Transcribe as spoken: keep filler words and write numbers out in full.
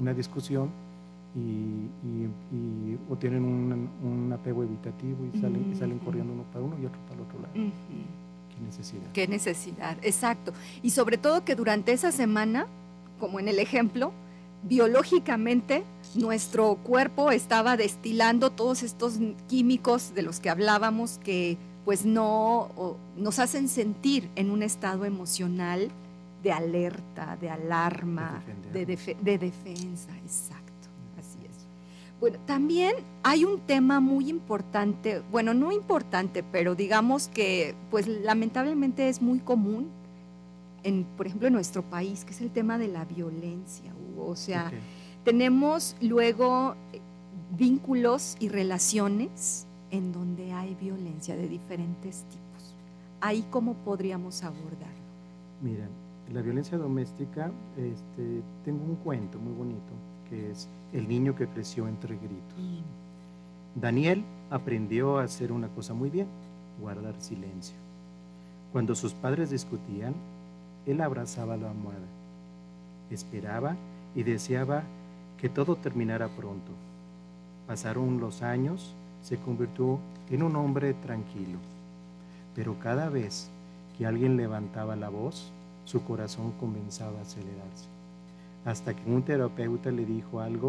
una discusión y, y, y o tienen un, un apego evitativo y salen, uh-huh. y salen corriendo uno para uno y otro para el otro lado. Uh-huh. ¿Qué necesidad? Qué necesidad, exacto. Y sobre todo que durante esa semana, como en el ejemplo, biológicamente nuestro cuerpo estaba destilando todos estos químicos de los que hablábamos que pues no o, nos hacen sentir en un estado emocional de alerta, de alarma, de, de, defe- de defensa, exacto, así es. Bueno, también hay un tema muy importante, bueno, no importante, pero digamos que pues lamentablemente es muy común en, por ejemplo, en nuestro país, que es el tema de la violencia, Hugo. O sea, okay. tenemos luego vínculos y relaciones en donde hay violencia de diferentes tipos. ¿Ahí cómo podríamos abordarlo? Mira, la violencia doméstica, este, tengo un cuento muy bonito, que es el niño que creció entre gritos. Mm. Daniel aprendió a hacer una cosa muy bien, guardar silencio. Cuando sus padres discutían, él abrazaba la almohada, esperaba y deseaba que todo terminara pronto. Pasaron los años, se convirtió en un hombre tranquilo, pero cada vez que alguien levantaba la voz, su corazón comenzaba a acelerarse, hasta que un terapeuta le dijo algo